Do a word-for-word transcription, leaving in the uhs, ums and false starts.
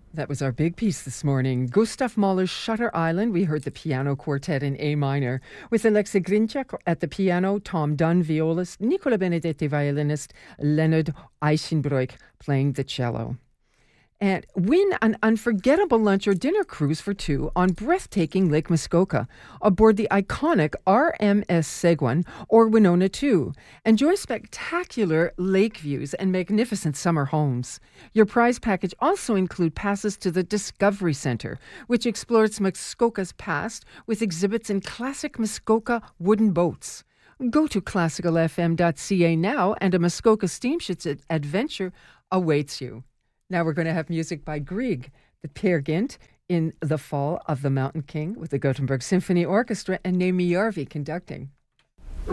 That was our big piece this morning. Gustav Mahler's Shutter Island. We heard the piano quartet in A minor with Alexei Grinchak at the piano, Tom Dunn, violist, Nicola Benedetti, violinist, Leonard Eichenbroich playing the cello. And win an unforgettable lunch or dinner cruise for two on breathtaking Lake Muskoka aboard the iconic R M S Seguin or Winona two. Enjoy spectacular lake views and magnificent summer homes. Your prize package also includes passes to the Discovery Center, which explores Muskoka's past with exhibits in classic Muskoka wooden boats. Go to classical f m dot c a now, and a Muskoka Steamships adventure awaits you. Now we're going to have music by Grieg, the Peer Gynt, in The Fall of the Mountain King with the Gothenburg Symphony Orchestra and Naomi Järvi conducting.